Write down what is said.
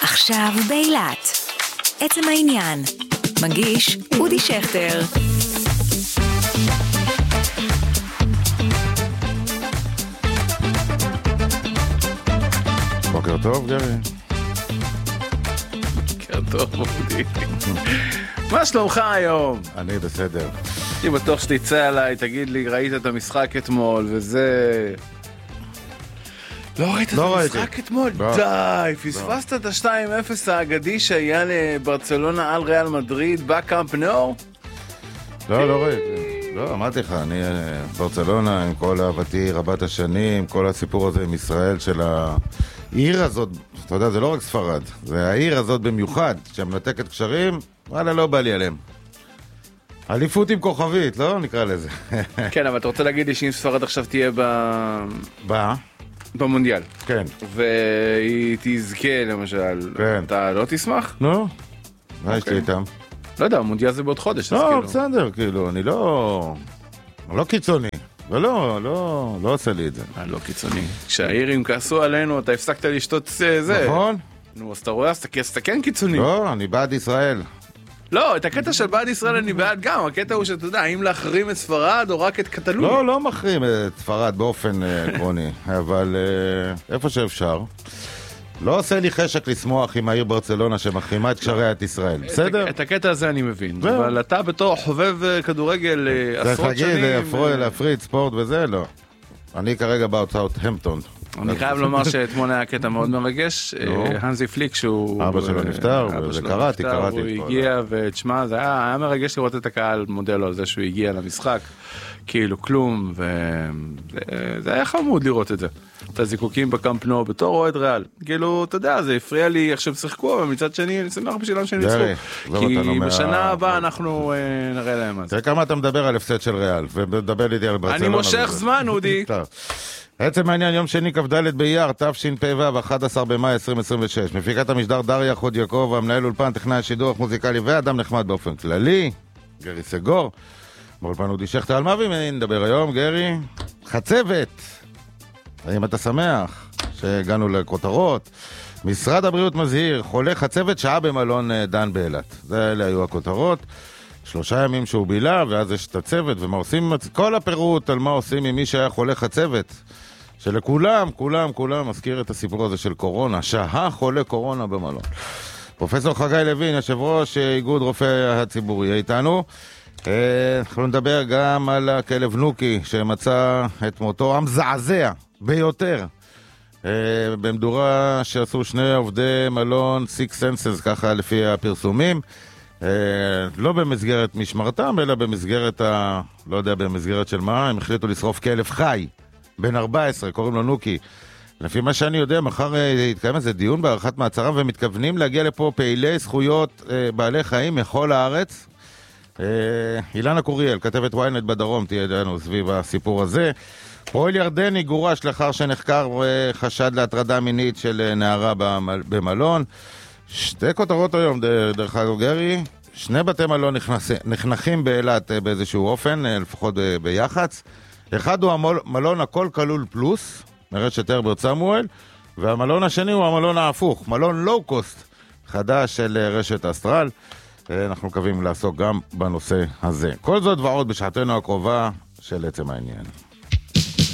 עכשיו באילת. עצם העניין. מגיש אודי שכטר. בוקר טוב, גרי. בוקר טוב, אודי. מה שלומך היום? אני בסדר. אני בטוח שתצא עליי, תגיד לי, ראית את המשחק אתמול, וזה... לא ראית את המשחק אתמול? די, פספסת את ה-2-0 האגדי שהיה לברצלונה על ריאל מדריד בקאמפ נואו? לא ראיתי. לא, אמרתי לך, אני ברצלונה עם כל אהבתי רבת השנים, כל הסיפור הזה עם ישראל של העיר הזאת, אתה יודע, זה לא רק ספרד, זה העיר הזאת במיוחד, שמנתקת קשרים, וואלה, לא בא לי עליהם. אליפות עם כוכבית, לא נקרא לזה. כן, אבל אתה רוצה להגיד לי שאם ספרד עכשיו תהיה במונדיאל. כן. והיא תזכה למשל, כן. אתה לא תשמח? נו, מה יש לי איתם? לא יודע, המונדיאל זה בעוד חודש. לא, בסדר, כאילו, אני לא קיצוני, ולא עושה לי את זה. לא קיצוני. כשהאירים כעסו עלינו, אתה הפסקת לשתות זה. נכון. נו, אז אתה רואה, אז אתה כן קיצוני. לא, אני בעד ישראל. לא, את הקטע של בעד ישראל אני בעד גם, הקטע הוא שאתה יודע, האם להחרים את ספרד או רק את קטלוניה? לא מחרים את ספרד באופן עקרוני, אבל איפה שאפשר. לא עושה לי חשק לשמוח עם העיר ברצלונה שמחרימה את קשריה את ישראל, בסדר? את הקטע הזה אני מבין, אבל אתה בתור חובב כדורגל עשרות שנים... צריך להגיד, להפריד ספורט וזה, לא. אני כרגע בהוצאות המפטון. אני חייב לומר שאתמול היה קטע מאוד מרגש, הנזי פליק שהוא... אבא שלו נפטר, וזה קראתי. הוא הגיע ותשמע, זה היה מרגש לראות את הקהל מודה לו על זה שהוא הגיע למשחק, כאילו כלום, וזה היה חמוד לראות את זה. את הזיקוקים בקאמפ נואו בתור אוהד ריאל. כאילו, אתה יודע, זה הפריע לי עכשיו שיחקו, אבל מצד שני, אני שמח בשבילם שהם ניצחו. כי בשנה הבאה אנחנו נראה להם מה זה. תראה כמה אתה מדבר על הפסד של ריאל, ומדבר איתי על ברצלונה. אני מושך זמן, אודי. עצם העניין, יום שני כ"ד באייר, תשפ"ו, 11 במאי 2026. מפיקת המשדר דריה חודיאקוב, המנהל אולפן, טכנאי השידור המוזיקלי ואדם נחמד באופן כללי, גרי סגור. באולפן אודי שכטר, על מה נדבר היום, גרי? חצבת. האם אתה שמח שהגענו לכותרות? משרד הבריאות מזהיר, חולה חצבת שעה במלון דן באילת. אלה היו הכותרות. 3 ימים שהוא בילה, ואז יש את הצוות, ומה עושים, כל הפירוט על מה עושים עם מי שהיה חולה חצבת, שלכולם, כולם מזכיר את הסיפור הזה של קורונה, שעה חולה קורונה במלון. פרופסור חגי לוין, יושב ראש איגוד רופאי הציבורי, איתנו. אנחנו נדבר גם על הכלב נוקי, שמצא את מותו המזעזע ביותר, במדורה שעשו 2 עובדי מלון Six Senses, ככה לפי הפרסומים. לא במסגרת משמרתם, אלא במסגרת לא יודע במסגרת של מה, הם החליטו לשרוף כלב חי, בן 14, קוראים לו נוקי. לפי מה שאני יודע, מחר יתקיים איזה דיון בערכת מעצרם, ומתכוונים להגיע לפה פעילי זכויות בעלי חיים מכל הארץ. אילנה קוריאל, כתבת ynet בדרום, תהיה לנו סביב הסיפור הזה. פועל ירדני גורש לאחר שנחקר חשד להטרדה מינית של נערה במלון. 2 כותרות היום, דרך אגב גרי, 2 בתי מלון נחנכים באילת באיזשהו אופן, לפחות ביחץ. אחד הוא המלון הכל כלול פלוס, מרשת הרברט סמואל, והמלון השני הוא המלון ההפוך, מלון לואו קוסט, חדש של רשת אסטרל. אנחנו מקווים לעסוק גם בנושא הזה. כל זאת ועוד בשעתנו הקרובה של עצם העניין.